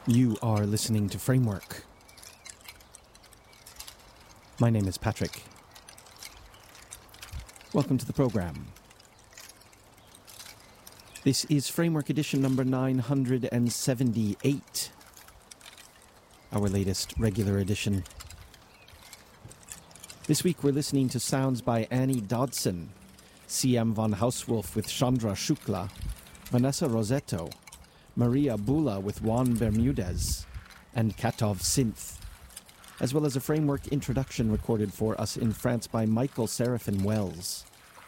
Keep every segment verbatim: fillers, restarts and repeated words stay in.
You are listening to Framework. My name is Patrick. Welcome to the program. This is Framework edition number nine hundred seventy-eight, our latest regular edition. This week we're listening to sounds by Annie Dodson, C M von Hauswolf with Chandra Shukla, Vanessa Rosetto, Maria Bula with Juan Bermudez, and Katov Synth, as well as a Framework introduction recorded for us in France by Michael Seraphin Wells.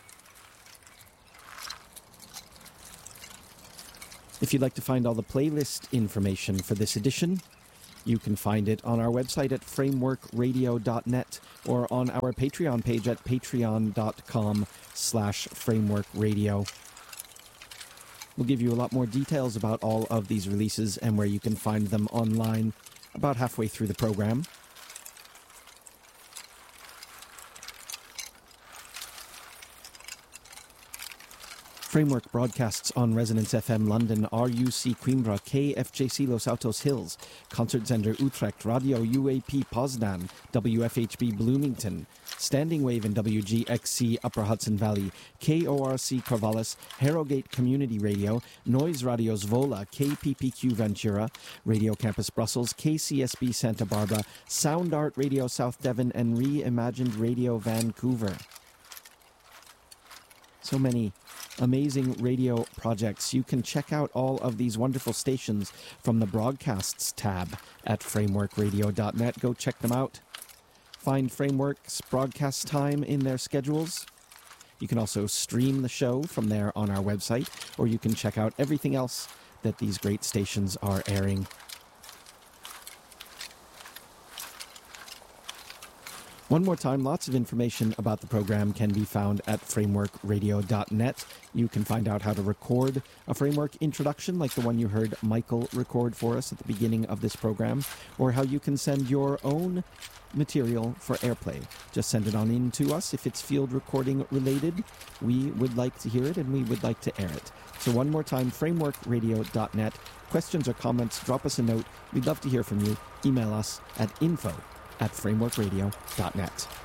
If you'd like to find all the playlist information for this edition, you can find it on our website at framework radio dot net or on our Patreon page at patreon.com slash frameworkradio. We'll give you a lot more details about all of these releases and where you can find them online about halfway through the program. Framework broadcasts on Resonance F M London, R U C Coimbra, K F J C Los Altos Hills, Concertzender Utrecht, Radio U A P Poznan, W F H B Bloomington, Standing Wave and W G X C Upper Hudson Valley, K O R C Corvallis, Harrogate Community Radio, Noise Radio Zwolle, K P P Q Ventura, Radio Campus Brussels, K C S B Santa Barbara, Sound Art Radio South Devon, and Reimagined Radio Vancouver. So many amazing radio projects. You can check out all of these wonderful stations from the Broadcasts tab at framework radio dot net. Go check them out. Find Framework's broadcast time in their schedules. You can also stream the show from there on our website, or you can check out everything else that these great stations are airing. One more time, lots of information about the program can be found at framework radio dot net. You can find out how to record a Framework introduction like the one you heard Michael record for us at the beginning of this program, or how you can send your own material for airplay. Just send it on in to us if it's field recording related. We would like to hear it and we would like to air it. So one more time, framework radio dot net. Questions or comments, drop us a note. We'd love to hear from you. Email us at info at framework radio dot net.